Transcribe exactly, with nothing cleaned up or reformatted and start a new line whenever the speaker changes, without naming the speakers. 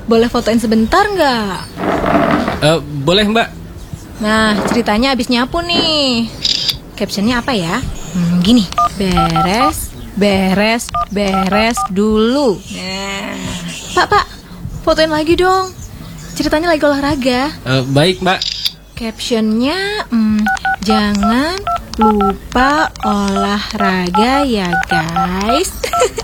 boleh fotoin sebentar nggak?
Uh, boleh Mbak.
Nah, ceritanya abis nyapu nih. Captionnya apa ya? Hmm, gini, beres, beres, beres dulu. Nah, Pak, Pak, fotoin lagi dong. Ceritanya lagi olahraga.
uh, Baik Mbak.
Captionnya, hmm, jangan lupa olahraga ya guys.